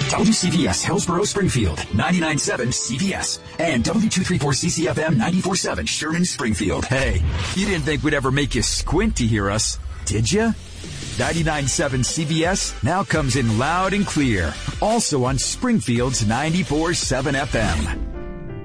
WCPS Hillsborough Springfield, 99.7 CPS, and W234CCFM 94.7 Sherman Springfield. Hey, you didn't think we'd ever make you squint to hear us, did you? 99.7 CBS now comes in loud and clear, also on Springfield's 94.7 FM.